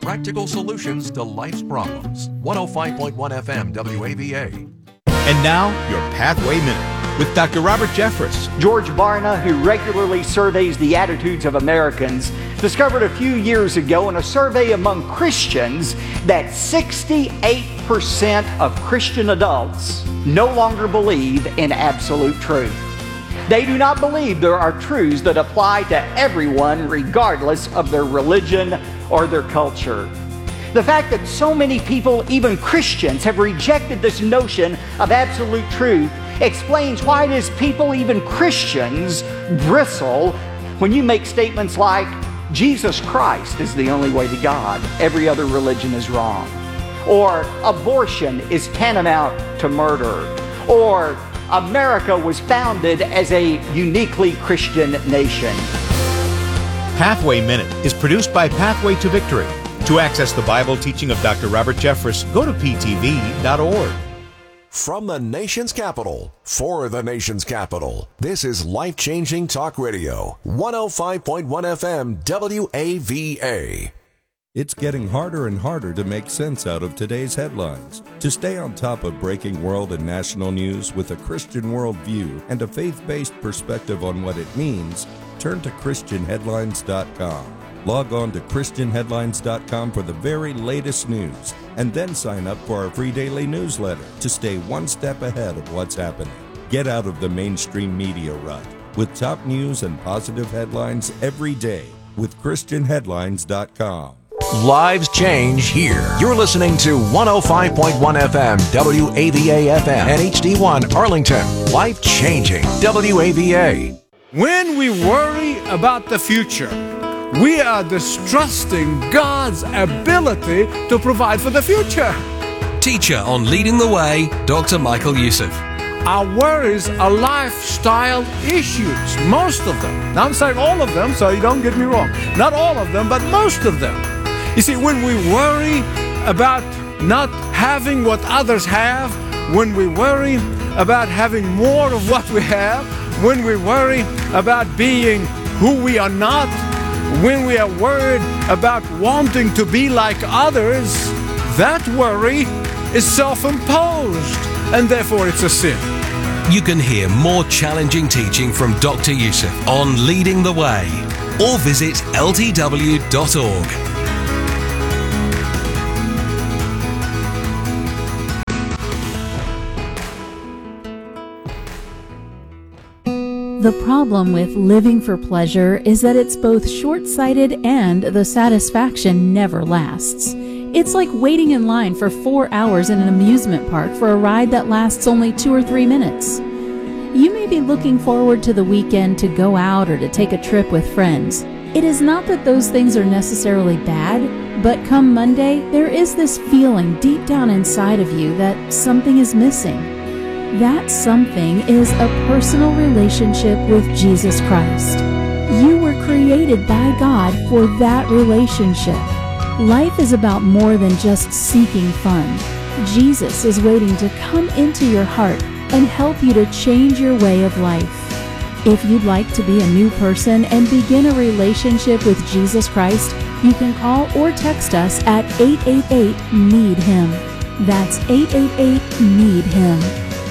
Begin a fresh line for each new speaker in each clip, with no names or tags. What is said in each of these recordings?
practical solutions to life's problems. 105.1 FM WAVA.
And now, your Pathway Minute with Dr. Robert Jeffress.
George Barna, who regularly surveys the attitudes of Americans, discovered a few years ago in a survey among Christians that 68% of Christian adults no longer believe in absolute truth. They do not believe there are truths that apply to everyone regardless of their religion or their culture. The fact that so many people, even Christians, have rejected this notion of absolute truth explains why it is people, even Christians, bristle when you make statements like, Jesus Christ is the only way to God, every other religion is wrong. Or abortion is tantamount to murder. Or America was founded as a uniquely Christian nation.
Pathway Minute is produced by Pathway to Victory. To access the Bible teaching of Dr. Robert Jeffress, go to ptv.org.
From the nation's capital, for the nation's capital, this is Life-Changing Talk Radio, 105.1 FM WAVA.
It's getting harder and harder to make sense out of today's headlines. To stay on top of breaking world and national news with a Christian worldview and a faith-based perspective on what it means, turn to ChristianHeadlines.com. Log on to ChristianHeadlines.com for the very latest news, and then sign up for our free daily newsletter to stay one step ahead of what's happening. Get out of the mainstream media rut with top news and positive headlines every day with ChristianHeadlines.com.
Lives change here. You're listening to 105.1 FM WAVA FM and HD1 Arlington. Life-Changing WAVA.
When we worry about the future, we are distrusting God's ability to provide for the future.
Teacher on Leading the Way, Dr. Michael Youssef.
Our worries are lifestyle issues, most of them. Now I'm saying all of them, so you don't get me wrong. Not all of them, but most of them. You see, when we worry about not having what others have, when we worry about having more of what we have, when we worry about being who we are not, when we are worried about wanting to be like others, that worry is self-imposed, and therefore it's a sin.
You can hear more challenging teaching from Dr. Youssef on Leading the Way, or visit ltw.org.
The problem with living for pleasure is that it's both short-sighted and the satisfaction never lasts. It's like waiting in line for 4 hours in an amusement park for a ride that lasts only 2 or 3 minutes. You may be looking forward to the weekend to go out or to take a trip with friends. It is not that those things are necessarily bad, but come Monday, there is this feeling deep down inside of you that something is missing. That something is a personal relationship with Jesus Christ. You were created by God for that relationship. Life is about more than just seeking fun. Jesus is waiting to come into your heart and help you to change your way of life. If you'd like to be a new person and begin a relationship with Jesus Christ, you can call or text us at 888-NEED-HIM. That's 888-NEED-HIM.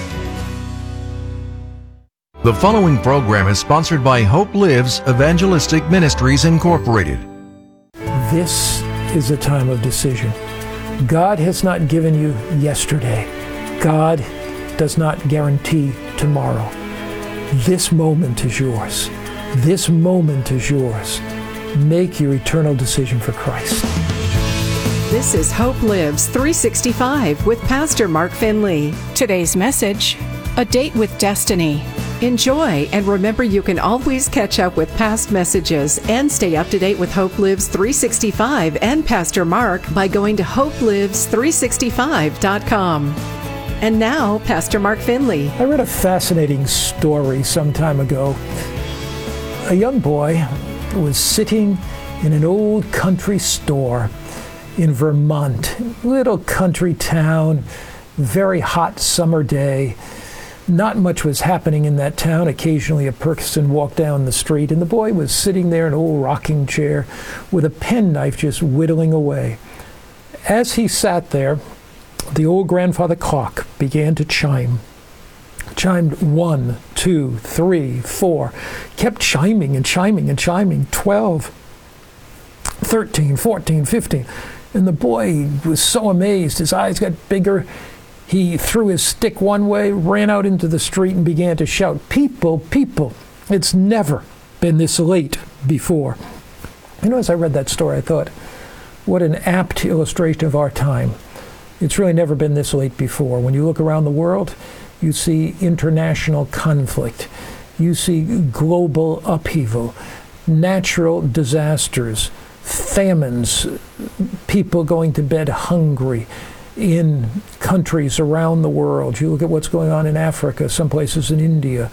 The following program is sponsored by Hope Lives Evangelistic Ministries Incorporated.
This is a time of decision. God has not given you yesterday. God does not guarantee tomorrow. This moment is yours. This moment is yours. Make your eternal decision for Christ.
This is Hope Lives 365 with Pastor Mark Finley. Today's message, A Date with Destiny. Enjoy, and remember you can always catch up with past messages and stay up to date with Hope Lives 365 and Pastor Mark by going to hopelives365.com. And now, Pastor Mark Finley.
I read a fascinating story some time ago. A young boy was sitting in an old country store in Vermont, little country town, very hot summer day. Not much was happening in that town. Occasionally a person walked down the street, and the boy was sitting there in an old rocking chair with a penknife just whittling away. As he sat there, the old grandfather clock began to chime. Chimed 1, 2, 3, 4, kept chiming and chiming and chiming. 12, 13, 14, 15. And the boy was so amazed. His eyes got bigger. He threw his stick one way, ran out into the street, and began to shout, "People, people, it's never been this late before." You know, as I read that story, I thought, what an apt illustration of our time. It's really never been this late before. When you look around the world, you see international conflict. You see global upheaval, natural disasters, famines, people going to bed hungry in countries around the world. You look at what's going on in Africa, some places in India.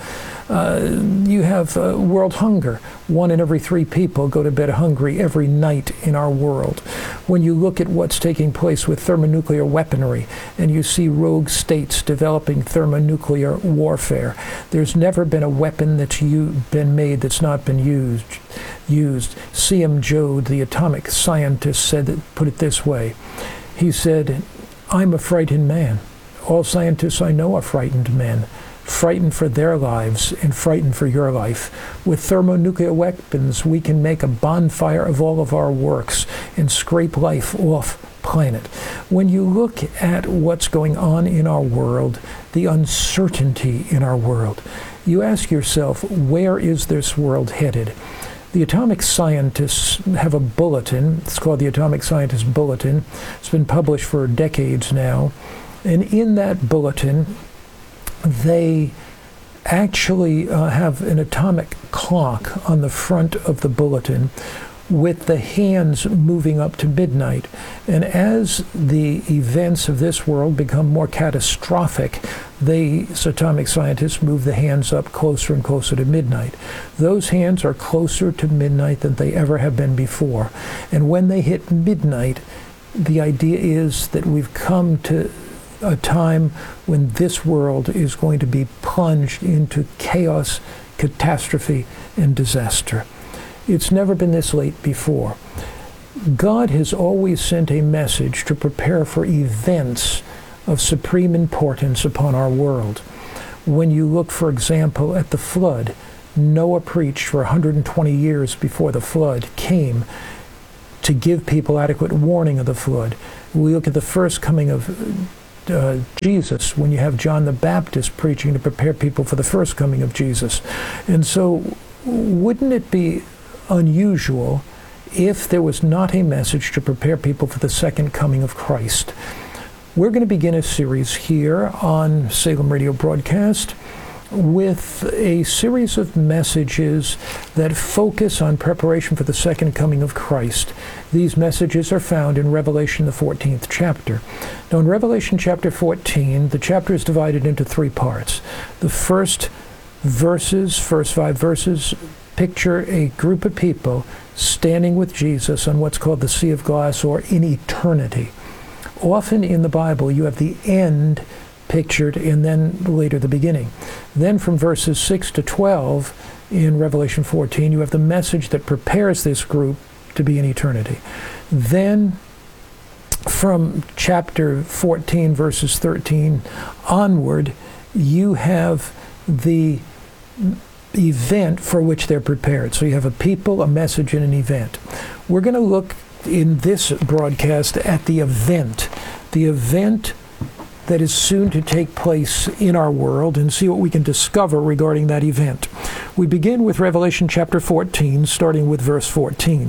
You have world hunger. 1 in every 3 people go to bed hungry every night in our world. When you look at what's taking place with thermonuclear weaponry, and you see rogue states developing thermonuclear warfare, there's never been a weapon that's been made that's not been used. C.M. Joad, the atomic scientist, put it this way. He said, "I'm a frightened man. All scientists I know are frightened men, frightened for their lives and frightened for your life. With thermonuclear weapons, we can make a bonfire of all of our works and scrape life off planet." When you look at what's going on in our world, the uncertainty in our world, you ask yourself, where is this world headed? The atomic scientists have a bulletin. It's called the Atomic Scientist Bulletin. It's been published for decades now. And in that bulletin, they actually have an atomic clock on the front of the bulletin with the hands moving up to midnight. And as the events of this world become more catastrophic, these atomic scientists move the hands up closer and closer to midnight. Those hands are closer to midnight than they ever have been before. And when they hit midnight, the idea is that we've come to a time when this world is going to be plunged into chaos, catastrophe, and disaster. It's never been this late before. God has always sent a message to prepare for events of supreme importance upon our world. When you look, for example, at the flood, Noah preached for 120 years before the flood came to give people adequate warning of the flood. We look at the first coming of Jesus, when you have John the Baptist preaching to prepare people for the first coming of Jesus. And so, wouldn't it be unusual if there was not a message to prepare people for the second coming of Christ? We're going to begin a series here on Salem Radio Broadcast with a series of messages that focus on preparation for the second coming of Christ. These messages are found in Revelation, the 14th chapter. Now, in Revelation chapter 14, the chapter is divided into 3 parts. The first 5 verses, picture a group of people standing with Jesus on what's called the Sea of Glass, or in eternity. Often in the Bible, you have the end pictured and then later the beginning. Then from verses 6 to 12 in Revelation 14, you have the message that prepares this group to be in eternity. Then from chapter 14, verses 13 onward, you have the event for which they're prepared. So you have a people, a message, and an event. We're going to look in this broadcast at the event that is soon to take place in our world, and see what we can discover regarding that event. We begin with Revelation chapter 14, starting with verse 14.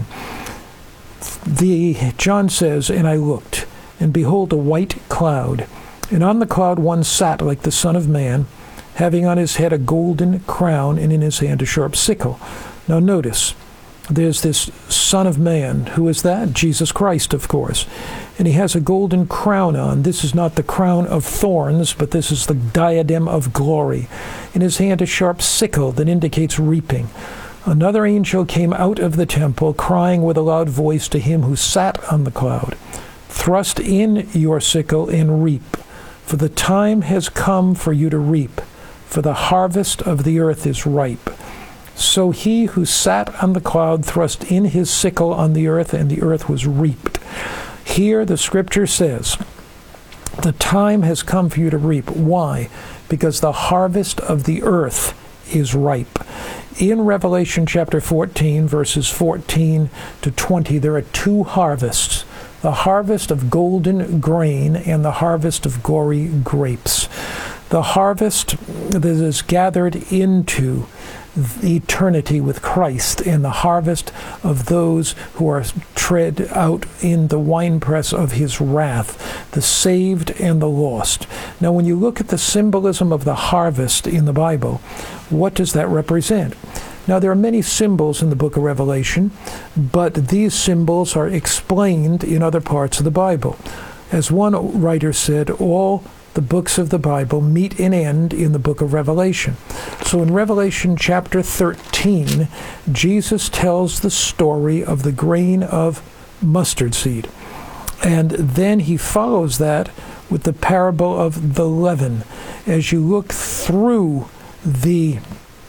John says, "And I looked, and behold a white cloud, and on the cloud one sat like the Son of Man, having on his head a golden crown, and in his hand a sharp sickle." Now notice, there's this Son of Man. Who is that? Jesus Christ, of course. And he has a golden crown on. This is not the crown of thorns, but this is the diadem of glory. In his hand a sharp sickle that indicates reaping. Another angel came out of the temple, crying with a loud voice to him who sat on the cloud, "Thrust in your sickle and reap, for the time has come for you to reap, for the harvest of the earth is ripe." So he who sat on the cloud thrust in his sickle on the earth, and the earth was reaped. Here the scripture says, the time has come for you to reap. Why? Because the harvest of the earth is ripe. In Revelation chapter 14, verses 14 to 20, there are two harvests. The harvest of golden grain and the harvest of gory grapes. The harvest that is gathered into eternity with Christ, and the harvest of those who are tread out in the winepress of his wrath, the saved and the lost. Now, when you look at the symbolism of the harvest in the Bible, what does that represent? Now, there are many symbols in the book of Revelation, but these symbols are explained in other parts of the Bible. As one writer said, all the books of the Bible meet an end in the book of Revelation. So in Revelation chapter 13, Jesus tells the story of the grain of mustard seed. And then he follows that with the parable of the leaven. As you look through the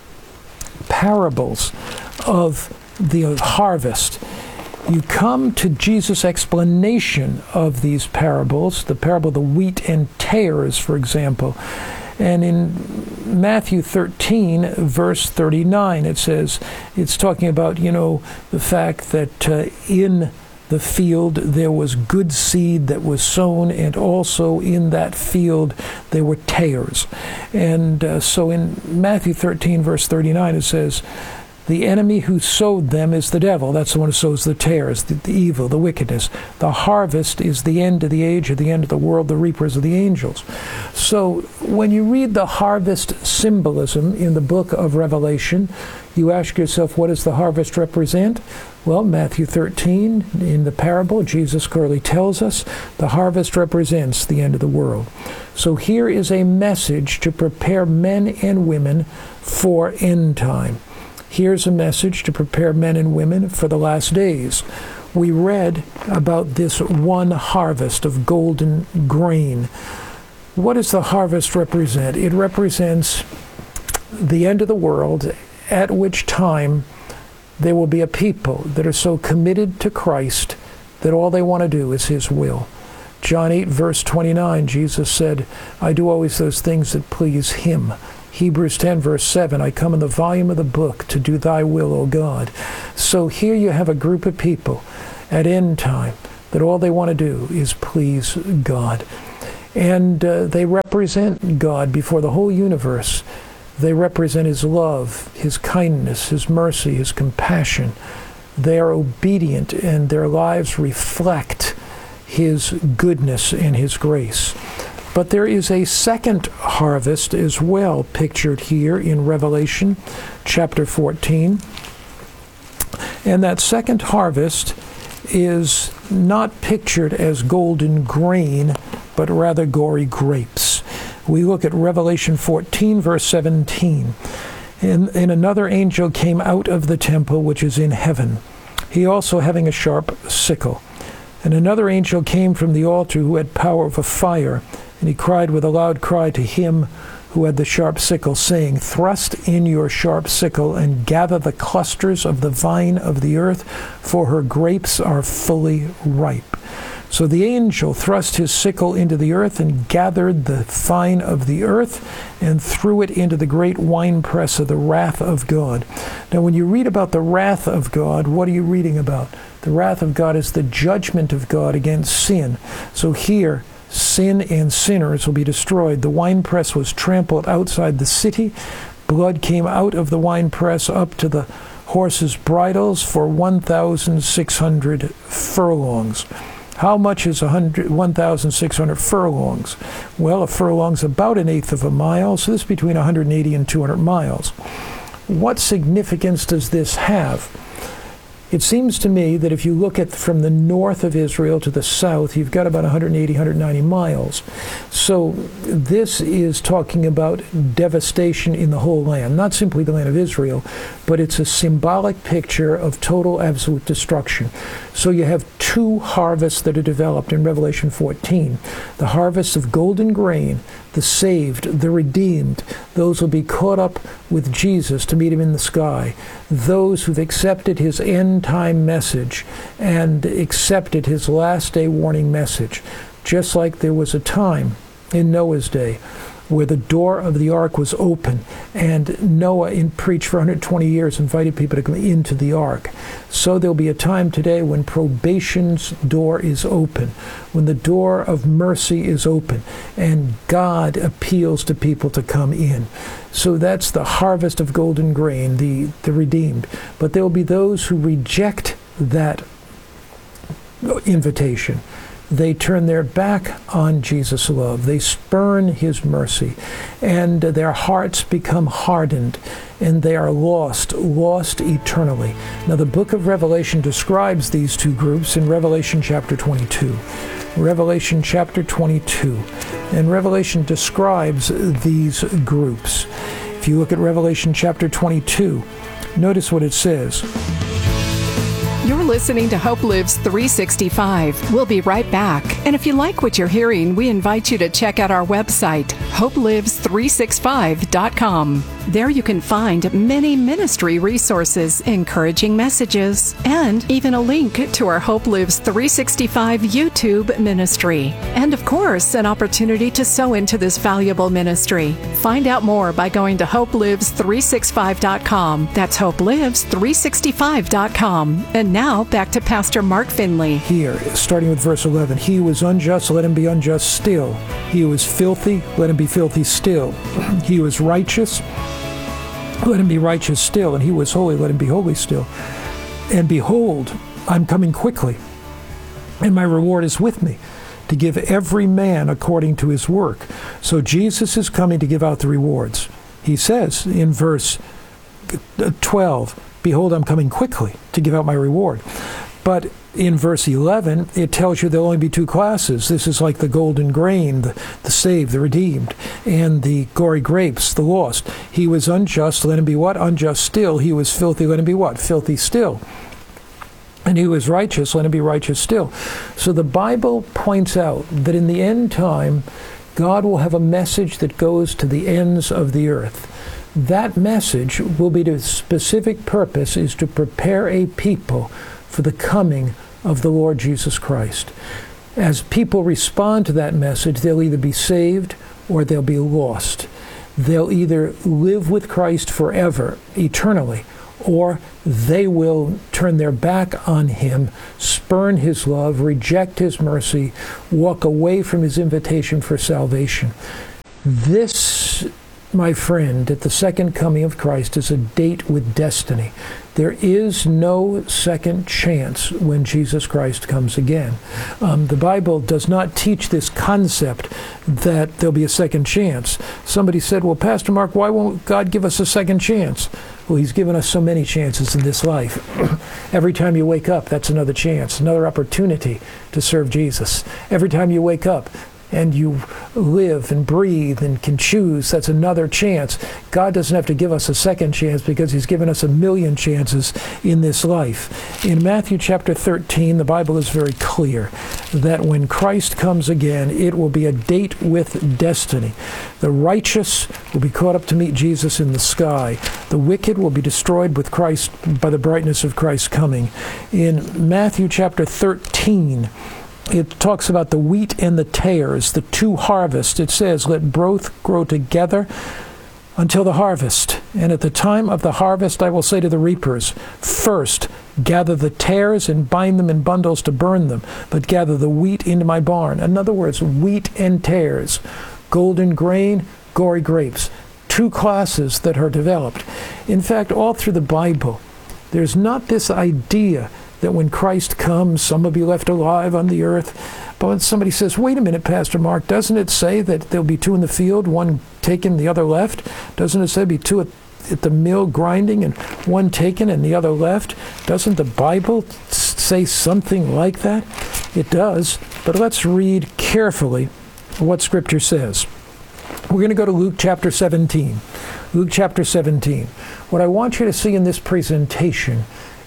parables of the harvest, you come to Jesus' explanation of these parables, the parable of the wheat and tares, for example. And in Matthew 13, verse 39, it says, it's talking about, the fact that in the field there was good seed that was sown, and also in that field there were tares. And so in Matthew 13, verse 39, it says, the enemy who sowed them is the devil. That's the one who sows the tares, the evil, the wickedness. The harvest is the end of the age, or the end of the world, the reapers of the angels. So when you read the harvest symbolism in the book of Revelation, you ask yourself, what does the harvest represent? Well, Matthew 13, in the parable, Jesus clearly tells us the harvest represents the end of the world. So here is a message to prepare men and women for end time. Here's a message to prepare men and women for the last days. We read about this one harvest of golden grain. What does the harvest represent? It represents the end of the world, at which time there will be a people that are so committed to Christ that all they want to do is his will. John 8, verse 29, Jesus said, I do always those things that please him. Hebrews 10, verse 7, I come in the volume of the book to do thy will, O God. So here you have a group of people at end time that all they want to do is please God. And they represent God before the whole universe. They represent his love, his kindness, his mercy, his compassion. They are obedient, and their lives reflect his goodness and his grace. But there is a second harvest as well pictured here in Revelation chapter 14. And that second harvest is not pictured as golden grain, but rather gory grapes. We look at Revelation 14, verse 17. And another angel came out of the temple which is in heaven, he also having a sharp sickle. And another angel came from the altar who had power of a fire, and he cried with a loud cry to him who had the sharp sickle, saying, thrust in your sharp sickle and gather the clusters of the vine of the earth, for her grapes are fully ripe. So the angel thrust his sickle into the earth and gathered the vine of the earth and threw it into the great winepress of the wrath of God. Now, when you read about the wrath of God, what are you reading about? The wrath of God is the judgment of God against sin. So here, sin and sinners will be destroyed. The winepress was trampled outside the city. Blood came out of the winepress up to the horses' bridles for 1,600 furlongs. How much is 1,600 furlongs? Well, a furlong's about an eighth of a mile, so this is between 180 and 200 miles. What significance does this have? It seems to me that if you look at from the north of Israel to the south, you've got about 180, 190 miles. So this is talking about devastation in the whole land, not simply the land of Israel, but it's a symbolic picture of total, absolute destruction. So you have two harvests that are developed in Revelation 14. The harvest of golden grain, the saved, the redeemed, those will be caught up with Jesus to meet him in the sky. Those who've accepted his end-time message and accepted his last-day warning message. Just like there was a time in Noah's day where the door of the ark was open, and Noah preached for 120 years, invited people to come into the ark. So there'll be a time today when probation's door is open, when the door of mercy is open, and God appeals to people to come in. So that's the harvest of golden grain, the redeemed. But there will be those who reject that invitation. They turn their back on Jesus' love. They spurn his mercy, and their hearts become hardened, and they are lost eternally. Now, the book of Revelation describes these two groups in Revelation chapter 22. Revelation chapter 22. And Revelation describes these groups. If you look at Revelation chapter 22, notice what it says.
You're listening to Hope Lives 365. We'll be right back. And if you like what you're hearing, we invite you to check out our website, hopelives365.com. There you can find many ministry resources, encouraging messages, and even a link to our Hope Lives 365 YouTube ministry. And of course, an opportunity to sow into this valuable ministry. Find out more by going to hopelives365.com. That's hopelives365.com. And now, back to Pastor Mark Finley.
Here, starting with verse 11, he who was unjust, let him be unjust still. He who was filthy, let him be filthy still. He who was righteous, let him be righteous still. And he who was holy, let him be holy still. And behold, I'm coming quickly, and my reward is with me, to give every man according to his work. So Jesus is coming to give out the rewards. He says in verse 12, behold, I'm coming quickly to give out my reward. But in verse 11, it tells you there'll only be two classes. This is like the golden grain, the saved, the redeemed, and the gory grapes, the lost. He was unjust, let him be what? Unjust still. He was filthy, let him be what? Filthy still. And he was righteous, let him be righteous still. So the Bible points out that in the end time, God will have a message that goes to the ends of the earth. That message will be to specific purpose, is to prepare a people for the coming of the Lord Jesus Christ. As people respond to that message, they'll either be saved or they'll be lost. They'll either live with Christ forever, eternally, or they will turn their back on him, spurn his love, reject his mercy, walk away from his invitation for salvation. This, my friend, at the second coming of Christ is a date with destiny. There is no second chance when Jesus Christ comes again. The Bible does not teach this concept that there'll be a second chance. Somebody said, well, Pastor Mark, why won't God give us a second chance? Well, he's given us so many chances in this life. Every time you wake up, that's another chance, another opportunity to serve Jesus. Every time you wake up, and you live and breathe and can choose, that's another chance. God doesn't have to give us a second chance because he's given us 1,000,000 chances in this life. In Matthew chapter 13, the Bible is very clear that when Christ comes again, it will be a date with destiny. The righteous will be caught up to meet Jesus in the sky. The wicked will be destroyed with Christ by the brightness of Christ's coming. In Matthew chapter 13, it talks about the wheat and the tares, the two harvests. It says, let both grow together until the harvest. And at the time of the harvest, I will say to the reapers, first, gather the tares and bind them in bundles to burn them, but gather the wheat into my barn. In other words, wheat and tares, golden grain, gory grapes, two classes that are developed. In fact, all through the Bible, there's not this idea that when Christ comes, some will be left alive on the earth. But when somebody says, wait a minute, Pastor Mark, doesn't it say that there'll be two in the field, one taken, the other left? Doesn't it say there'll be two at the mill grinding and one taken and the other left? Doesn't the Bible say something like that? It does, but let's read carefully what Scripture says. We're going to go to Luke chapter 17. Luke chapter 17. What I want you to see in this presentation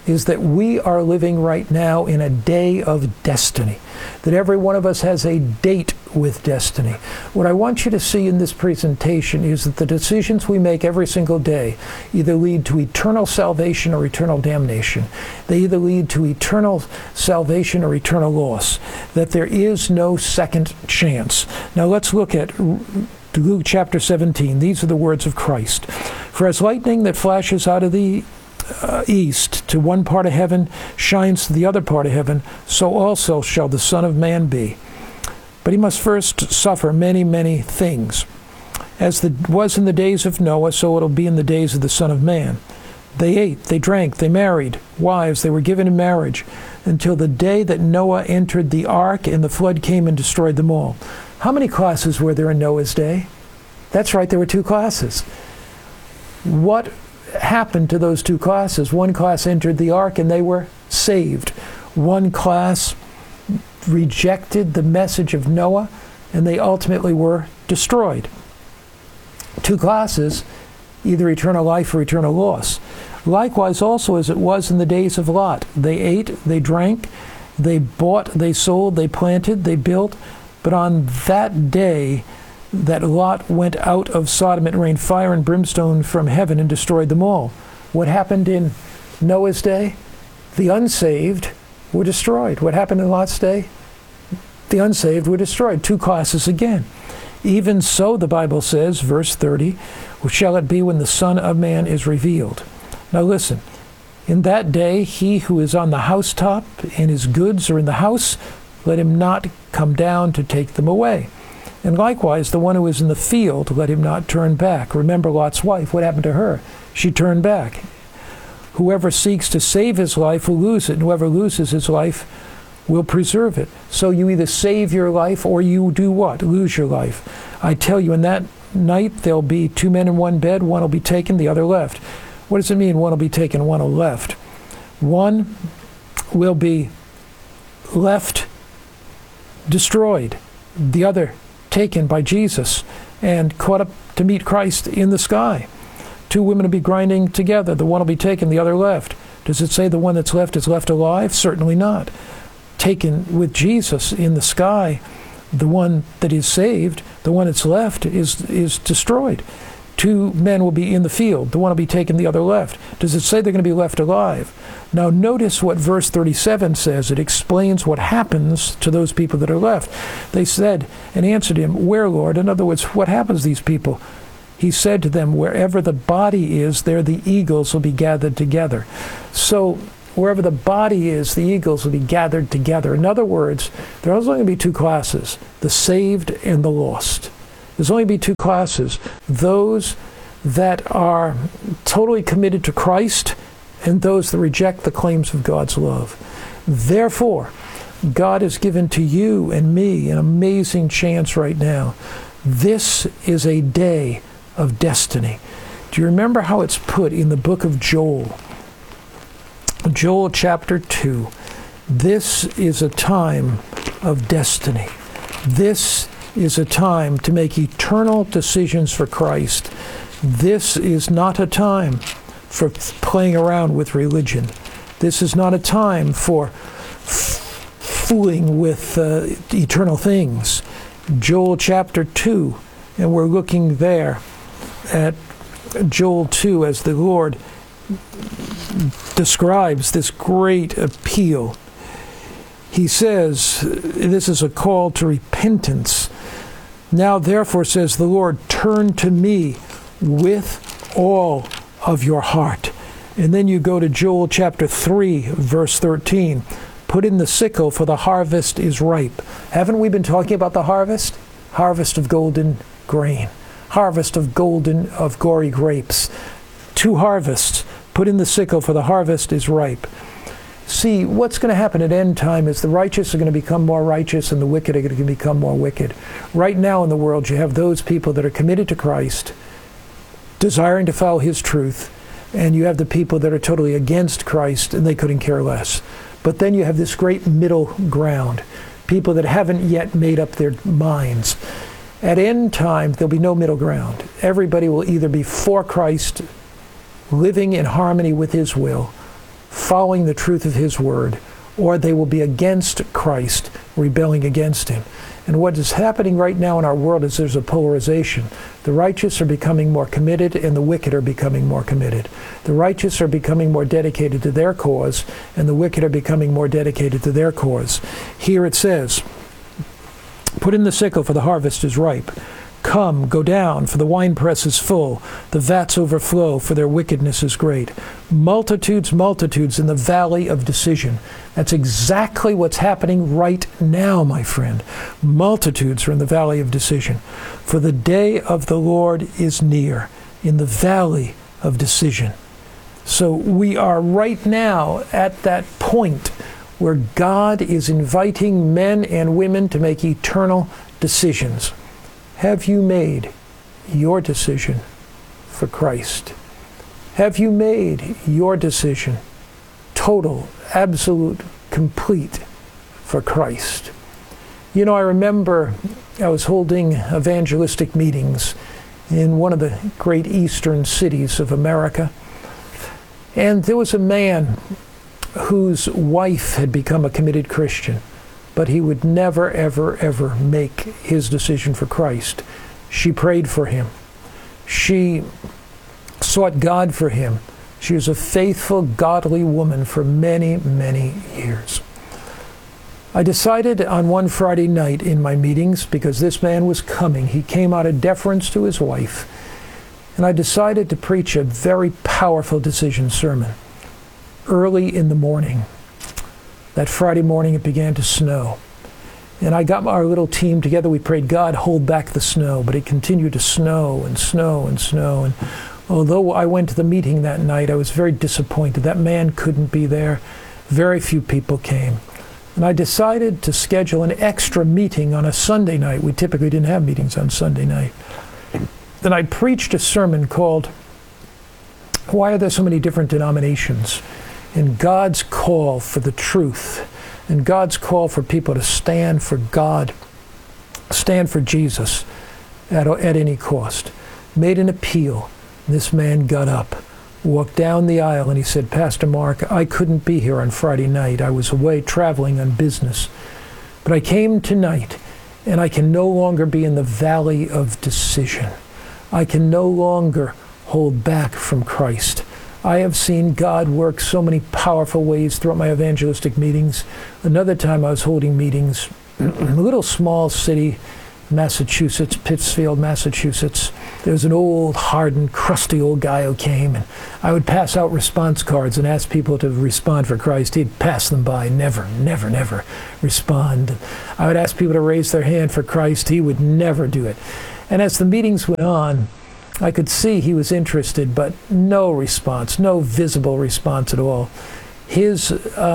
is that we are living right now in a day of destiny, that every one of us has a date with destiny. What I want you to see in this presentation is that the decisions we make every single day either lead to eternal salvation or eternal damnation. They either lead to eternal salvation or eternal loss, that there is no second chance. Now let's look at Luke chapter 17. These are the words of Christ. For as lightning that flashes out of the east to one part of heaven shines to the other part of heaven, so also shall the Son of Man be. But he must first suffer many, many things. As was in the days of Noah, so it'll be in the days of the Son of Man. They ate, they drank, they married wives, they were given in marriage, until the day that Noah entered the ark and the flood came and destroyed them all. How many classes were there in Noah's day? That's right, there were 2 classes. What happened to those 2 classes? One class entered the ark and they were saved. One class rejected the message of Noah and they ultimately were destroyed. 2 classes, either eternal life or eternal loss. Likewise also as it was in the days of Lot. They ate, they drank, they bought, they sold, they planted, they built, but on that day that Lot went out of Sodom, it rained fire and brimstone from heaven and destroyed them all. What happened in Noah's day? The unsaved were destroyed. What happened in Lot's day? The unsaved were destroyed. 2 classes again. Even so, the Bible says, verse 30, shall it be when the Son of Man is revealed. Now listen, in that day he who is on the housetop and his goods are in the house, let him not come down to take them away. And likewise, the one who is in the field, let him not turn back. Remember Lot's wife. What happened to her? She turned back. Whoever seeks to save his life will lose it, and whoever loses his life will preserve it. So you either save your life or you do what? Lose your life. I tell you, in that night there'll be 2 men in one bed. One will be taken, the other left. What does it mean, one will be taken, one will left? One will be left destroyed. The other taken by Jesus and caught up to meet Christ in the sky. 2 women will be grinding together. The one will be taken, the other left. Does it say the one that's left is left alive? Certainly not. Taken with Jesus in the sky, the one that is saved, the one that's left is destroyed. 2 men will be in the field. The one will be taken, the other left. Does it say they're going to be left alive? Now notice what verse 37 says. It explains what happens to those people that are left. They said and answered him, where, Lord? In other words, what happens to these people? He said to them, wherever the body is, there the eagles will be gathered together. So wherever the body is, the eagles will be gathered together. In other words, there are only going to be 2 classes, the saved and the lost. There's only going to be 2 classes, those that are totally committed to Christ and those that reject the claims of God's love. Therefore, God has given to you and me an amazing chance right now. This is a day of destiny. Do you remember how it's put in the book of Joel? Joel chapter 2. This is a time of destiny. This is a time to make eternal decisions for Christ. This is not a time for playing around with religion. This is not a time for fooling with eternal things. Joel chapter 2, and we're looking there at Joel 2 as the Lord describes this great appeal. He says, this is a call to repentance. Now therefore, says the Lord, turn to me with all of your heart. And then you go to Joel chapter 3, verse 13. Put in the sickle, for the harvest is ripe. Haven't we been talking about the harvest? Harvest of golden grain. Harvest of gory grapes. 2 harvests. Put in the sickle, for the harvest is ripe. See, what's going to happen at end time is the righteous are going to become more righteous and the wicked are going to become more wicked. Right now in the world, you have those people that are committed to Christ, desiring to follow his truth, and you have the people that are totally against Christ and they couldn't care less. But then you have this great middle ground, people that haven't yet made up their minds. At end time, there'll be no middle ground. Everybody will either be for Christ, living in harmony with his will, following the truth of his word, or they will be against Christ, rebelling against him. And what is happening right now in our world is there's a polarization. The righteous are becoming more committed, and the wicked are becoming more committed. The righteous are becoming more dedicated to their cause, and the wicked are becoming more dedicated to their cause. Here it says, "Put in the sickle, for the harvest is ripe. Come, go down, for the winepress is full. The vats overflow, for their wickedness is great." Multitudes, multitudes in the valley of decision. That's exactly what's happening right now, my friend. Multitudes are in the valley of decision. For the day of the Lord is near, in the valley of decision. So we are right now at that point where God is inviting men and women to make eternal decisions. Have you made your decision for Christ? Have you made your decision total, absolute, complete for Christ? You know, I remember I was holding evangelistic meetings in one of the great eastern cities of America, and there was a man whose wife had become a committed Christian, but he would never, ever, ever make his decision for Christ. She prayed for him. She sought God for him. She was a faithful, godly woman for many, many years. I decided on one Friday night in my meetings, because this man was coming, he came out of deference to his wife, and I decided to preach a very powerful decision sermon early in the morning. That Friday morning it began to snow. And I got our little team together. We prayed, God, hold back the snow. But it continued to snow and snow and snow. And although I went to the meeting that night, I was very disappointed. That man couldn't be there. Very few people came. And I decided to schedule an extra meeting on a Sunday night. We typically didn't have meetings on Sunday night. Then I preached a sermon called, "Why Are There So Many Different Denominations?" And God's call for the truth, and God's call for people to stand for God, stand for Jesus at any cost. Made an appeal. This man got up, walked down the aisle, and he said, "Pastor Mark, I couldn't be here on Friday night. I was away traveling on business. But I came tonight, and I can no longer be in the valley of decision. I can no longer hold back from Christ. I have seen God work so many powerful ways throughout my evangelistic meetings." Another time I was holding meetings in a little small city, Massachusetts, Pittsfield, Massachusetts. There was an old, hardened, crusty old guy who came, and I would pass out response cards and ask people to respond for Christ. He'd pass them by, never, never, never respond. I would ask people to raise their hand for Christ. He would never do it. And as the meetings went on, I could see he was interested, but no response, no visible response at all. His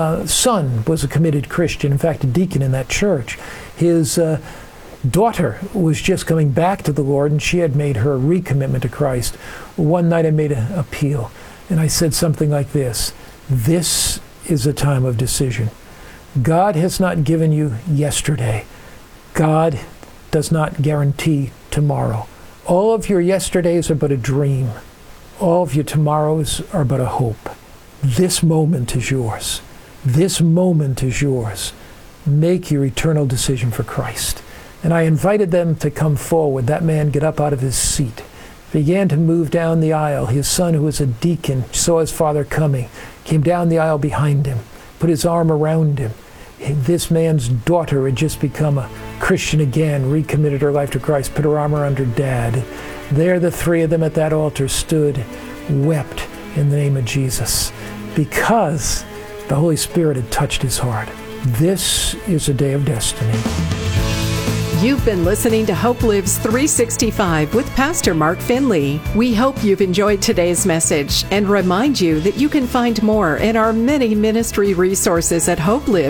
son was a committed Christian, in fact, a deacon in that church. His daughter was just coming back to the Lord, and she had made her recommitment to Christ. One night I made an appeal, and I said something like this: "This is a time of decision. God has not given you yesterday. God does not guarantee tomorrow. All of your yesterdays are but a dream. All of your tomorrows are but a hope. This moment is yours. This moment is yours. Make your eternal decision for Christ." And I invited them to come forward. That man got up out of his seat, began to move down the aisle. His son, who was a deacon, saw his father coming, came down the aisle behind him, put his arm around him. This man's daughter had just become a Christian again, recommitted her life to Christ, put her arm around her dad. There the three of them at that altar stood, wept in the name of Jesus, because the Holy Spirit had touched his heart. This is a day of destiny.
You've been listening to Hope Lives 365 with Pastor Mark Finley. We hope you've enjoyed today's message and remind you that you can find more in our many ministry resources at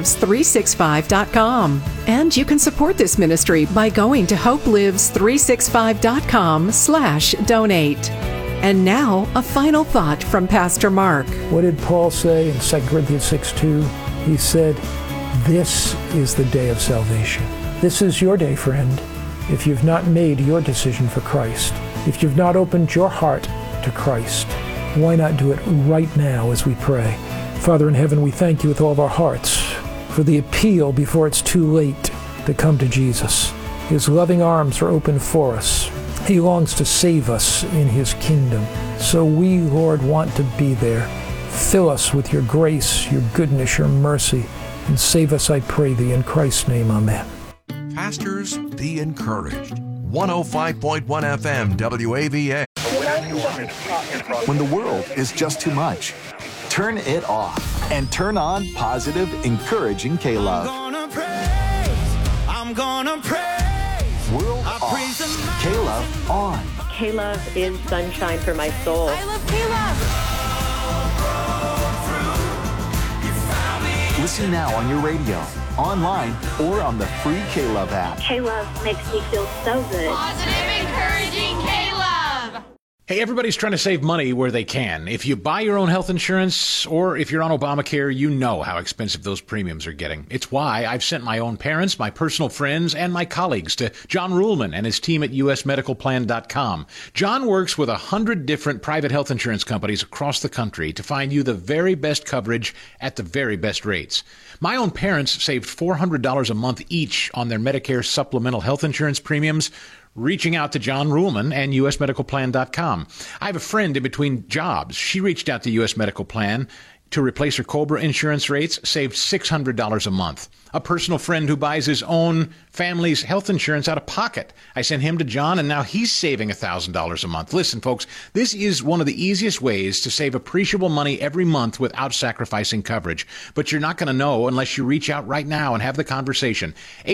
hopelives365.com. And you can support this ministry by going to hopelives365.com/donate. And now, a final thought from Pastor Mark.
What did Paul say in 2 Corinthians 6:2? He said, "This is the day of salvation." This is your day, friend. If you've not made your decision for Christ, if you've not opened your heart to Christ, why not do it right now as we pray? Father in heaven, we thank you with all of our hearts for the appeal before it's too late to come to Jesus. His loving arms are open for us. He longs to save us in his kingdom. So we, Lord, want to be there. Fill us with your grace, your goodness, your mercy, and save us, I pray thee, in Christ's name, amen.
Pastors, be encouraged. 105.1 FM WAVA.
When the world is just too much, turn it off and turn on positive, encouraging K-Love.
I'm gonna praise.
World off. K-Love on.
K-Love is sunshine for my soul.
I love K-Love.
Listen now on your radio, online, or on the free K-Love app.
K-Love makes me feel so good.
Positive, encouraging K-Love.
Hey, everybody's trying to save money where they can. If you buy your own health insurance or if you're on Obamacare, you know how expensive those premiums are getting. It's why I've sent my own parents, my personal friends, and my colleagues to John Ruhlman and his team at usmedicalplan.com. John works with 100 different private health insurance companies across the country to find you the very best coverage at the very best rates. My own parents saved $400 a month each on their Medicare supplemental health insurance premiums, reaching out to John Ruhlman and usmedicalplan.com. I have a friend in between jobs. She reached out to US Medical Plan to replace her COBRA insurance rates, saved $600 a month. A personal friend who buys his own family's health insurance out of pocket. I sent him to John, and now he's saving $1,000 a month. Listen, folks, this is one of the easiest ways to save appreciable money every month without sacrificing coverage. But you're not going to know unless you reach out right now and have the conversation.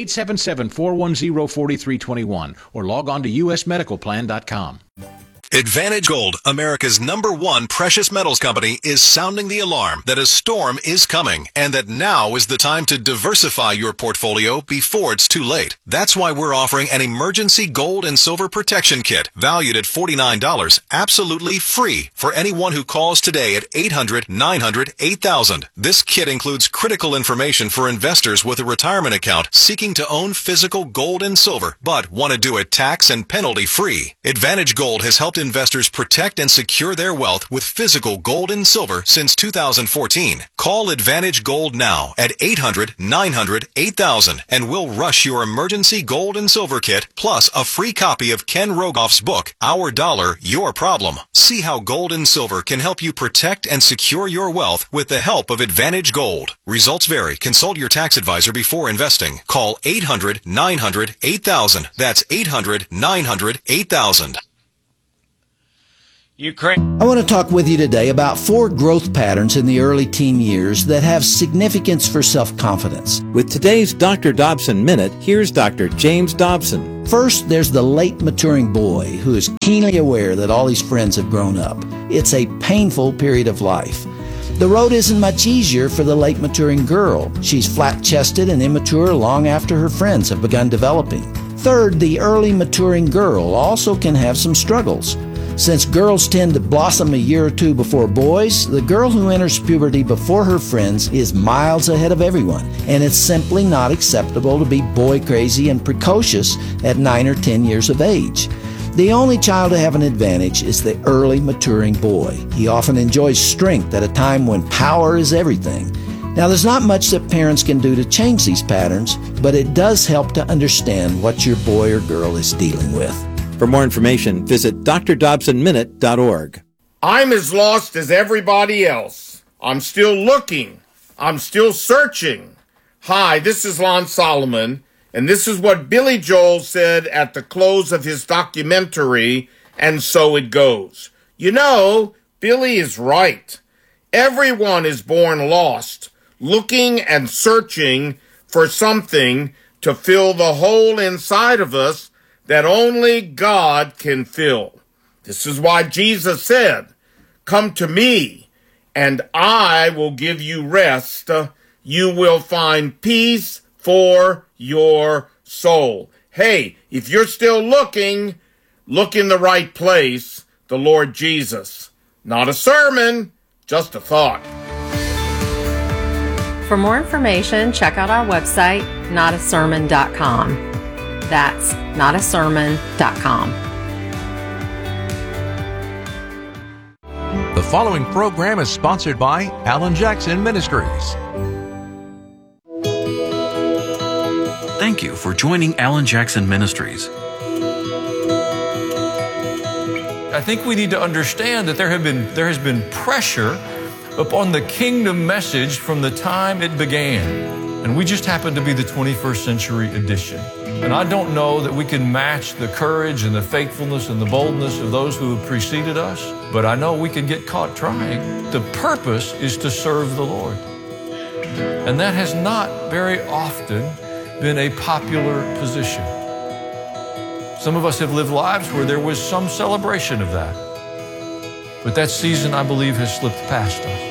877-410-4321 or log on to usmedicalplan.com.
Advantage Gold, America's #1 precious metals company, is sounding the alarm that a storm is coming and that now is the time to diversify your portfolio before it's too late. That's why we're offering an emergency gold and silver protection kit valued at $49, absolutely free for anyone who calls today at 800-900-8000. This kit includes critical information for investors with a retirement account seeking to own physical gold and silver, but want to do it tax and penalty free. Advantage Gold has helped investors protect and secure their wealth with physical gold and silver since 2014. Call Advantage Gold now at 800-900-8000 and we'll rush your emergency gold and silver kit plus a free copy of Ken Rogoff's book, Our Dollar, Your Problem. See how gold and silver can help you protect and secure your wealth with the help of Advantage Gold. Results vary. Consult your tax advisor before investing. Call 800-900-8000. That's 800-900-8000.
I want to talk with you today about 4 growth patterns in the early teen years that have significance for self-confidence.
With today's Dr. Dobson Minute, here's Dr. James Dobson.
First, there's the late maturing boy who is keenly aware that all his friends have grown up. It's a painful period of life. The road isn't much easier for the late maturing girl. She's flat-chested and immature long after her friends have begun developing. Third, the early maturing girl also can have some struggles. Since girls tend to blossom a year or two before boys, the girl who enters puberty before her friends is miles ahead of everyone, and it's simply not acceptable to be boy crazy and precocious at 9 or 10 years of age. The only child to have an advantage is the early maturing boy. He often enjoys strength at a time when power is everything. Now, there's not much that parents can do to change these patterns, but it does help to understand what your boy or girl is dealing with.
For more information, visit drdobsonminute.org.
I'm as lost as everybody else. I'm still looking. I'm still searching. Hi, this is Lon Solomon, and this is what Billy Joel said at the close of his documentary, And So It Goes. You know, Billy is right. Everyone is born lost, looking and searching for something to fill the hole inside of us that only God can fill. This is why Jesus said, "Come to me, and I will give you rest. You will find peace for your soul." Hey, if you're still looking, look in the right place, the Lord Jesus. Not a sermon, just a thought.
For more information, check out our website, notasermon.com. That's notasermon.com.
The
following program is sponsored by Alan Jackson Ministries.
Thank you for joining Alan Jackson Ministries.
I think we need to understand that there has been pressure upon the kingdom message from the time it began. And we just happen to be the 21st century edition. And I don't know that we can match the courage and the faithfulness and the boldness of those who have preceded us, but I know we can get caught trying. The purpose is to serve the Lord. And that has not very often been a popular position. Some of us have lived lives where there was some celebration of that. But that season, I believe, has slipped past us.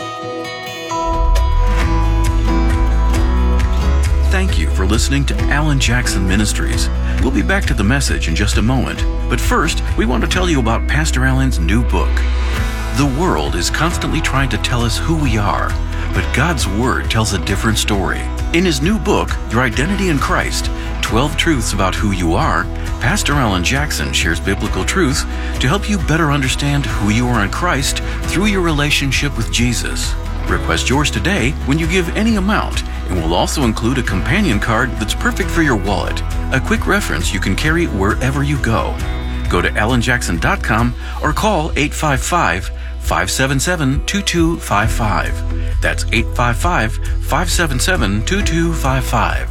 Thank you for listening to Alan Jackson Ministries. We'll be back to the message in just a moment. But first, we want to tell you about Pastor Alan's new book. The world is constantly trying to tell us who we are, but God's Word tells a different story. In his new book, Your Identity in Christ, 12 Truths About Who You Are, Pastor Alan Jackson shares biblical truths to help you better understand who you are in Christ through your relationship with Jesus. Request yours today when you give any amount, and we'll also include a companion card that's perfect for your wallet, a quick reference you can carry wherever you go. Go to alanjackson.com or call 855-577-2255. That's 855-577-2255.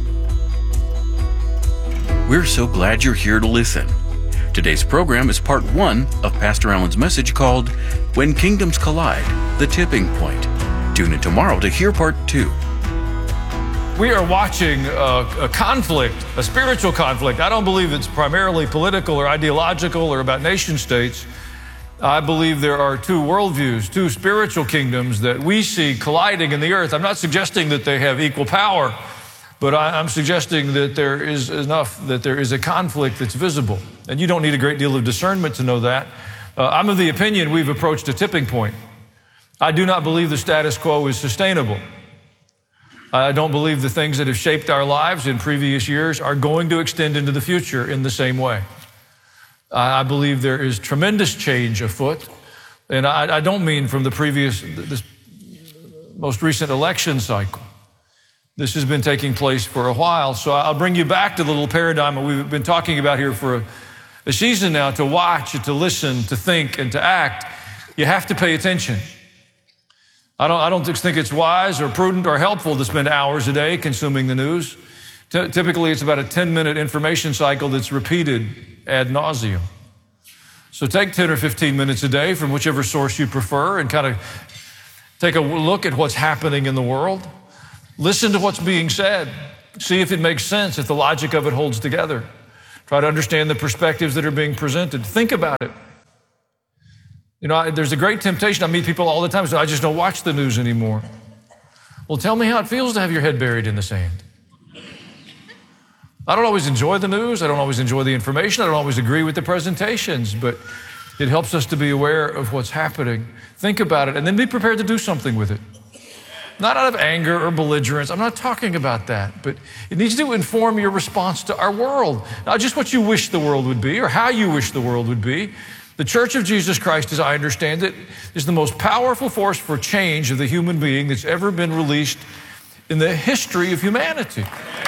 We're so glad you're here to listen. Today's program is part 1 of Pastor Alan's message called When Kingdoms Collide, The Tipping Point. Tune in tomorrow to hear part 2.
We are watching a conflict, a spiritual conflict. I don't believe it's primarily political or ideological or about nation states. I believe there are two worldviews, two spiritual kingdoms that we see colliding in the earth. I'm not suggesting that they have equal power, but I'm suggesting that there is a conflict that's visible. And you don't need a great deal of discernment to know that. I'm of the opinion we've approached a tipping point. I do not believe the status quo is sustainable. I don't believe the things that have shaped our lives in previous years are going to extend into the future in the same way. I believe there is tremendous change afoot. And I don't mean from this most recent election cycle. This has been taking place for a while. So I'll bring you back to the little paradigm that we've been talking about here for a season now. To watch, to listen, to think, and to act, you have to pay attention. I don't think it's wise or prudent or helpful to spend hours a day consuming the news. Typically, it's about a 10-minute information cycle that's repeated ad nauseum. So take 10 or 15 minutes a day from whichever source you prefer and kind of take a look at what's happening in the world. Listen to what's being said. See if it makes sense, if the logic of it holds together. Try to understand the perspectives that are being presented. Think about it. You know, there's a great temptation. I meet people all the time who say, I just don't watch the news anymore. Well, tell me how it feels to have your head buried in the sand. I don't always enjoy the news. I don't always enjoy the information. I don't always agree with the presentations, but it helps us to be aware of what's happening. Think about it, and then be prepared to do something with it. Not out of anger or belligerence. I'm not talking about that, but it needs to inform your response to our world. Not just what you wish the world would be or how you wish the world would be. The Church of Jesus Christ, as I understand it, is the most powerful force for change of the human being that's ever been released in the history of humanity.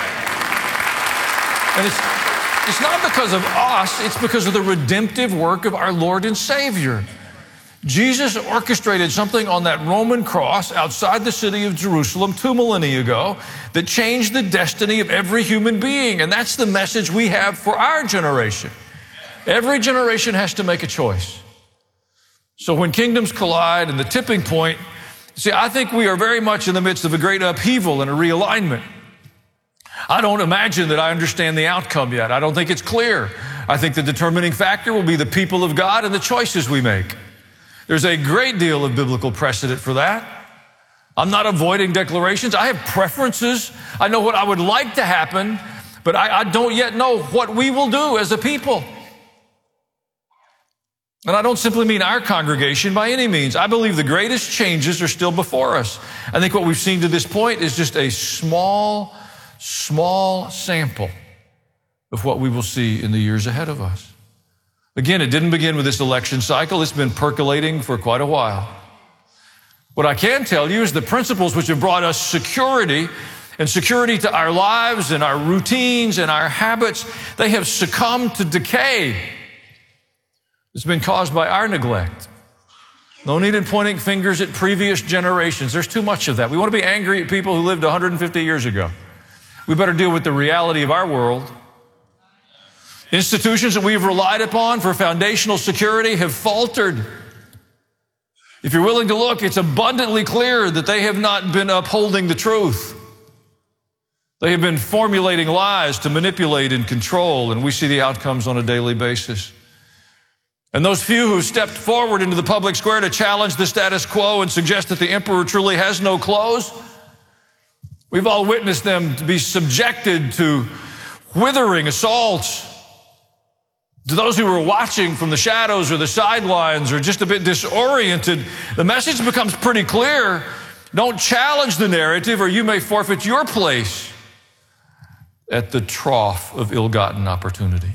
And it's not because of us, it's because of the redemptive work of our Lord and Savior. Jesus orchestrated something on that Roman cross outside the city of Jerusalem 2 millennia ago that changed the destiny of every human being. And that's the message we have for our generation. Every generation has to make a choice. So when kingdoms collide and the tipping point, see, I think we are very much in the midst of a great upheaval and a realignment. I don't imagine that I understand the outcome yet. I don't think it's clear. I think the determining factor will be the people of God and the choices we make. There's a great deal of biblical precedent for that. I'm not avoiding declarations. I have preferences. I know what I would like to happen, but I don't yet know what we will do as a people. And I don't simply mean our congregation by any means. I believe the greatest changes are still before us. I think what we've seen to this point is just a small sample of what we will see in the years ahead of us. Again, it didn't begin with this election cycle. It's been percolating for quite a while. What I can tell you is the principles which have brought us security and security to our lives and our routines and our habits, they have succumbed to decay. It's been caused by our neglect. No need in pointing fingers at previous generations. There's too much of that. We want to be angry at people who lived 150 years ago. We better deal with the reality of our world. Institutions that we've relied upon for foundational security have faltered. If you're willing to look, it's abundantly clear that they have not been upholding the truth. They have been formulating lies to manipulate and control, and we see the outcomes on a daily basis. And those few who stepped forward into the public square to challenge the status quo and suggest that the emperor truly has no clothes, we've all witnessed them to be subjected to withering assaults. To those who were watching from the shadows or the sidelines or just a bit disoriented, the message becomes pretty clear. Don't challenge the narrative or you may forfeit your place at the trough of ill-gotten opportunity.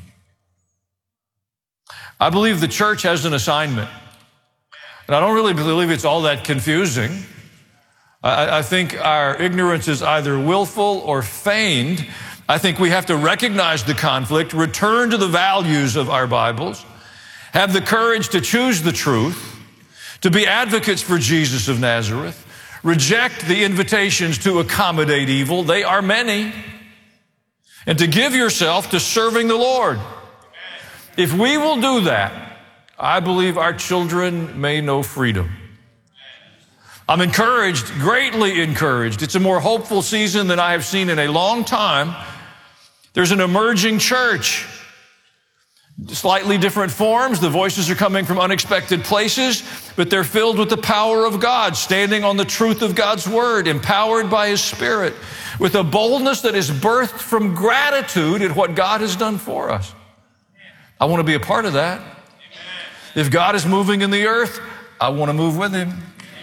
I believe the church has an assignment, and I don't really believe it's all that confusing. I think our ignorance is either willful or feigned. I think we have to recognize the conflict, return to the values of our Bibles, have the courage to choose the truth, to be advocates for Jesus of Nazareth, reject the invitations to accommodate evil. They are many. And to give yourself to serving the Lord. If we will do that, I believe our children may know freedom. I'm encouraged, greatly encouraged. It's a more hopeful season than I have seen in a long time. There's an emerging church. Slightly different forms. The voices are coming from unexpected places, but they're filled with the power of God, standing on the truth of God's word, empowered by His Spirit, with a boldness that is birthed from gratitude at what God has done for us. I want to be a part of that. If God is moving in the earth, I want to move with Him.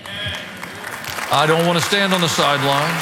I don't want to stand on the sidelines.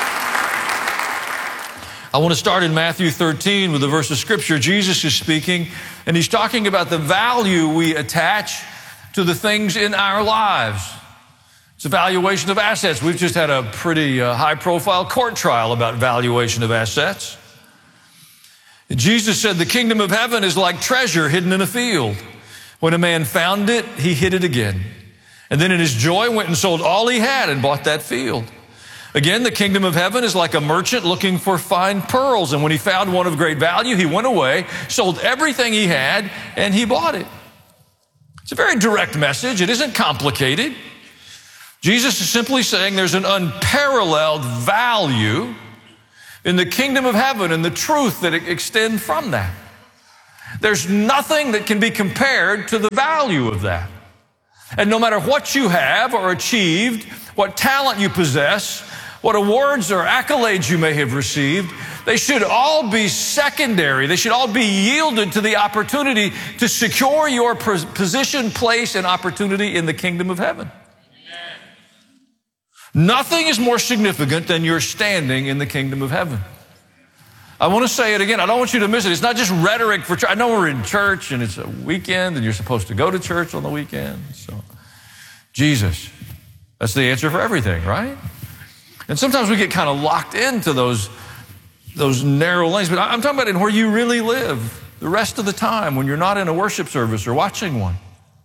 I want to start in Matthew 13 with a verse of Scripture. Jesus is speaking, and He's talking about the value we attach to the things in our lives. It's a valuation of assets. We've just had a pretty high-profile court trial about valuation of assets. Jesus said, the kingdom of heaven is like treasure hidden in a field. When a man found it, he hid it again. And then in his joy went and sold all he had and bought that field. Again, the kingdom of heaven is like a merchant looking for fine pearls. And when he found one of great value, he went away, sold everything he had, and he bought it. It's a very direct message. It isn't complicated. Jesus is simply saying there's an unparalleled value in the kingdom of heaven and the truth that extend from that. There's nothing that can be compared to the value of that. And no matter what you have or achieved, what talent you possess, what awards or accolades you may have received, they should all be secondary. They should all be yielded to the opportunity to secure your position, place, and opportunity in the kingdom of heaven. Nothing is more significant than your standing in the kingdom of heaven. I want to say it again. I don't want you to miss it. It's not just rhetoric for church. I know we're in church and it's a weekend and you're supposed to go to church on the weekend. So, Jesus, that's the answer for everything, right? And sometimes we get kind of locked into those narrow lanes. But I'm talking about in where you really live the rest of the time when you're not in a worship service or watching one.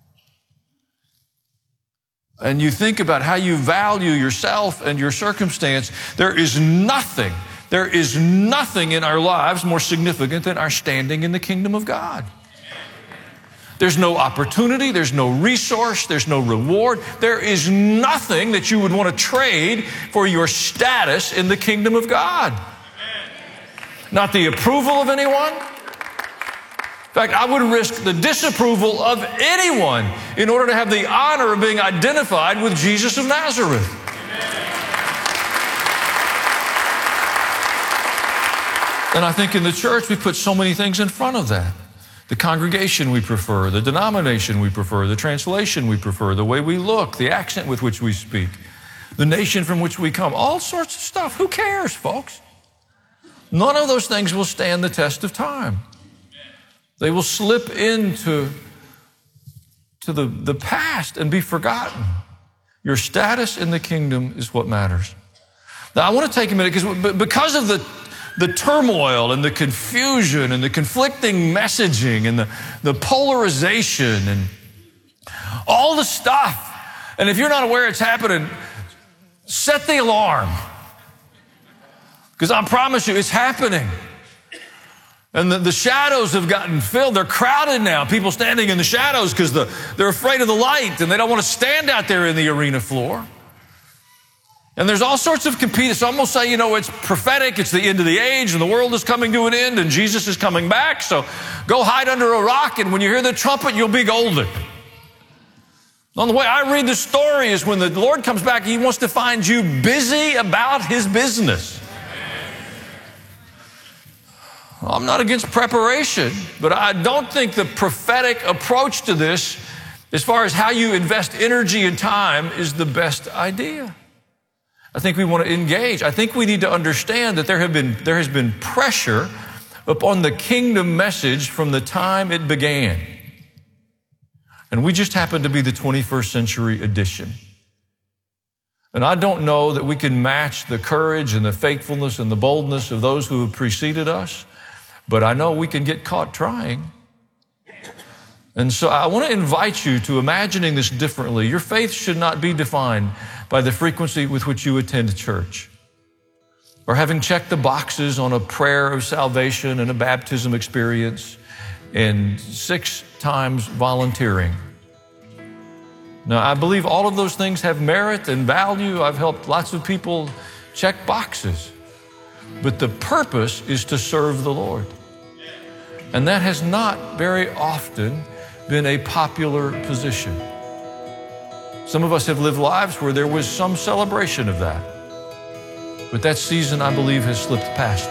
And you think about how you value yourself and your circumstance, there is nothing in our lives more significant than our standing in the kingdom of God. There's no opportunity, there's no resource, there's no reward. There is nothing that you would want to trade for your status in the kingdom of God. Not the approval of anyone. In fact, I would risk the disapproval of anyone in order to have the honor of being identified with Jesus of Nazareth. And I think in the church we put so many things in front of that. The congregation we prefer, the denomination we prefer, the translation we prefer, the way we look, the accent with which we speak, the nation from which we come, all sorts of stuff. Who cares, folks? None of those things will stand the test of time. They will slip into the past and be forgotten. Your status in the kingdom is what matters. Now, I want to take a minute because of the turmoil and the confusion and the conflicting messaging and the polarization and all the stuff. And if you're not aware it's happening, set the alarm. Because I promise you, it's happening. And the shadows have gotten filled. They're crowded now. People standing in the shadows because they're afraid of the light and they don't want to stand out there in the arena floor. And there's all sorts of competing. Some will say, it's prophetic. It's the end of the age and the world is coming to an end and Jesus is coming back. So go hide under a rock and when you hear the trumpet, you'll be golden. On the way I read the story is when the Lord comes back, He wants to find you busy about His business. I'm not against preparation, but I don't think the prophetic approach to this, as far as how you invest energy and time, is the best idea. I think we want to engage. I think we need to understand that there has been pressure upon the kingdom message from the time it began. And we just happen to be the 21st century edition. And I don't know that we can match the courage and the faithfulness and the boldness of those who have preceded us. But I know we can get caught trying. And so I want to invite you to imagining this differently. Your faith should not be defined by the frequency with which you attend church, or having checked the boxes on a prayer of salvation and a baptism experience and 6 times volunteering. Now, I believe all of those things have merit and value. I've helped lots of people check boxes. But the purpose is to serve the Lord. And that has not very often been a popular position. Some of us have lived lives where there was some celebration of that. But that season, I believe, has slipped past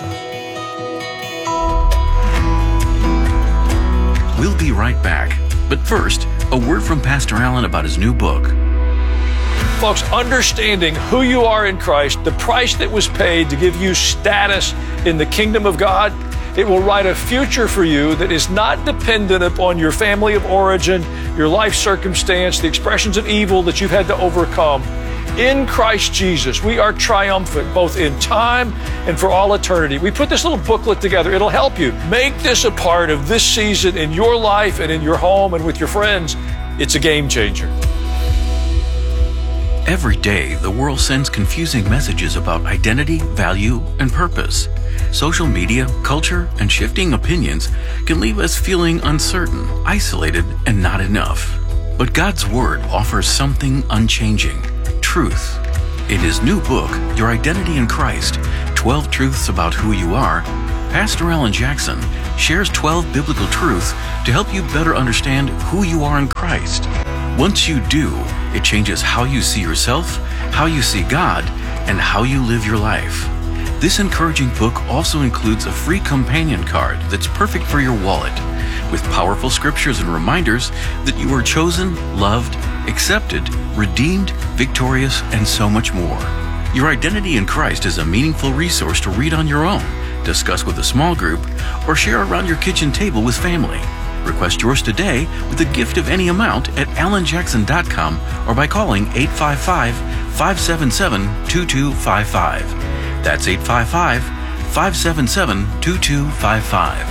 us.
We'll be right back. But first, a word from Pastor Allen about his new book.
Folks, understanding who you are in Christ, the price that was paid to give you status in the kingdom of God, it will write a future for you that is not dependent upon your family of origin, your life circumstance, the expressions of evil that you've had to overcome. In Christ Jesus, we are triumphant both in time and for all eternity. We put this little booklet together. It'll help you. Make this a part of this season in your life and in your home and with your friends. It's a game changer.
Every day, the world sends confusing messages about identity, value, and purpose. Social media, culture, and shifting opinions can leave us feeling uncertain, isolated, and not enough. But God's Word offers something unchanging: truth. In his new book, Your Identity in Christ, 12 Truths About Who You Are, Pastor Alan Jackson shares 12 biblical truths to help you better understand who you are in Christ. Once you do, it changes how you see yourself, how you see God, and how you live your life. This encouraging book also includes a free companion card that's perfect for your wallet, with powerful scriptures and reminders that you are chosen, loved, accepted, redeemed, victorious, and so much more. Your Identity in Christ is a meaningful resource to read on your own, discuss with a small group, or share around your kitchen table with family. Request yours today with a gift of any amount at alanjackson.com or by calling 855-577-2255. That's 855-577-2255.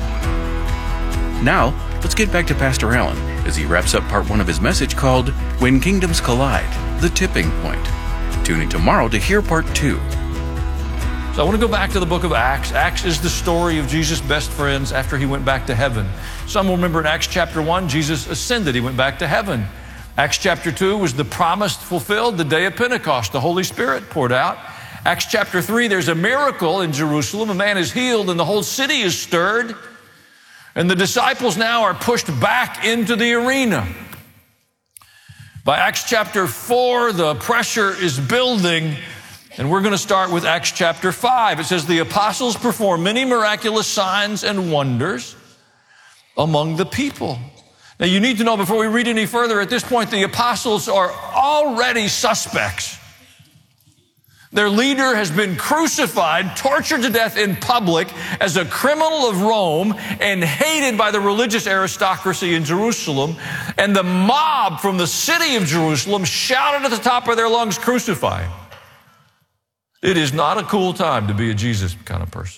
Now, let's get back to Pastor Allen as he wraps up part 1 of his message called When Kingdoms Collide, The Tipping Point. Tune in tomorrow to hear part 2.
So I want to go back to the book of Acts. Acts is the story of Jesus' best friends after he went back to heaven. Some will remember in Acts chapter 1, Jesus ascended. He went back to heaven. Acts chapter 2 was the promise fulfilled, the day of Pentecost. The Holy Spirit poured out. Acts chapter 3, there's a miracle in Jerusalem. A man is healed and the whole city is stirred. And the disciples now are pushed back into the arena. By Acts chapter 4, the pressure is building. And we're going to start with Acts chapter 5. It says, the apostles performed many miraculous signs and wonders among the people. Now you need to know before we read any further, at this point, the apostles are already suspects. Their leader has been crucified, tortured to death in public as a criminal of Rome and hated by the religious aristocracy in Jerusalem. And the mob from the city of Jerusalem shouted at the top of their lungs, "Crucify him." It is not a cool time to be a Jesus kind of person.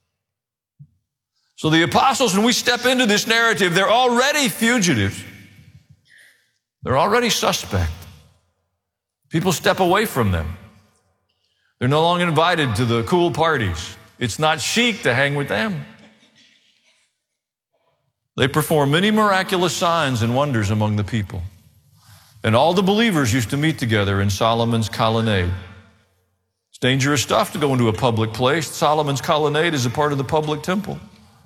So the apostles, when we step into this narrative, they're already fugitives. They're already suspect. People step away from them. They're no longer invited to the cool parties. It's not chic to hang with them. They perform many miraculous signs and wonders among the people. And all the believers used to meet together in Solomon's colonnade. It's dangerous stuff to go into a public place. Solomon's colonnade is a part of the public temple.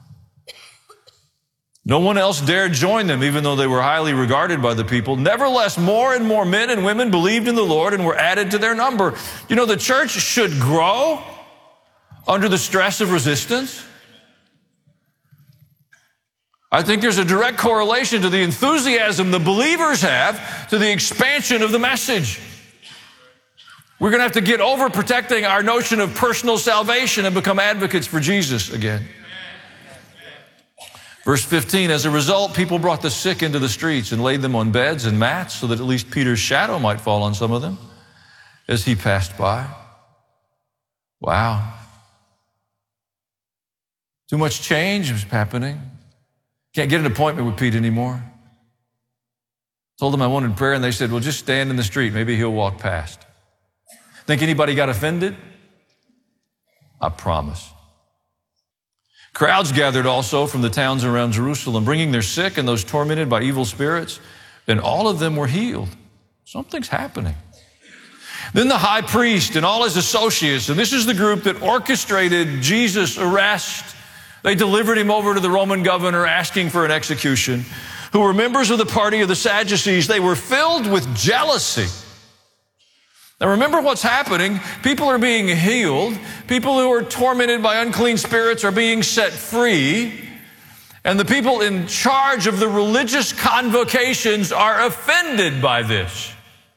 No one else dared join them, even though they were highly regarded by the people. Nevertheless, more and more men and women believed in the Lord and were added to their number. You know, the church should grow under the stress of resistance. I think there's a direct correlation to the enthusiasm the believers have to the expansion of the message. We're going to have to get over protecting our notion of personal salvation and become advocates for Jesus again. Verse 15, as a result, people brought the sick into the streets and laid them on beds and mats so that at least Peter's shadow might fall on some of them as he passed by. Wow. Too much change was happening. Can't get an appointment with Pete anymore. Told them I wanted prayer, and they said, well, just stand in the street. Maybe he'll walk past. Think anybody got offended? I promise. Crowds gathered also from the towns around Jerusalem, bringing their sick and those tormented by evil spirits, and all of them were healed. Something's happening. Then the high priest and all his associates, and this is the group that orchestrated Jesus' arrest. They delivered him over to the Roman governor asking for an execution, who were members of the party of the Sadducees. They were filled with jealousy. Now remember what's happening. People are being healed. People who are tormented by unclean spirits are being set free. And the people in charge of the religious convocations are offended by this.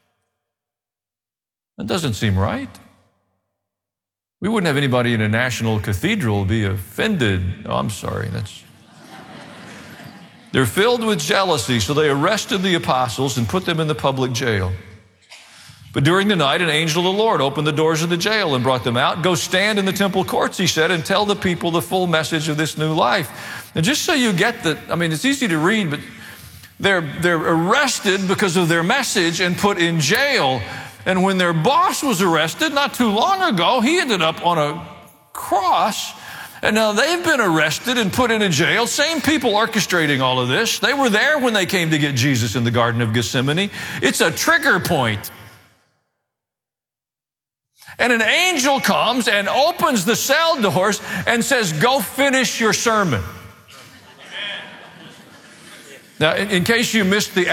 That doesn't seem right. We wouldn't have anybody in a national cathedral be offended. Oh, I'm sorry. They're filled with jealousy, so they arrested the apostles and put them in the public jail. But during the night, an angel of the Lord opened the doors of the jail and brought them out. Go stand in the temple courts, he said, and tell the people the full message of this new life. And just so you get that, I mean, it's easy to read, but they're arrested because of their message and put in jail. And when their boss was arrested not too long ago, he ended up on a cross. And now they've been arrested and put in a jail. Same people orchestrating all of this. They were there when they came to get Jesus in the Garden of Gethsemane. It's a trigger point. And an angel comes and opens the cell doors and says, go finish your sermon. Now, in case you missed the